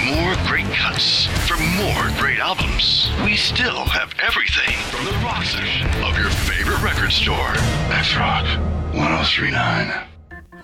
more great cuts, for more great albums, we still have everything from the rock section of your favorite record store. That's Rock 1039.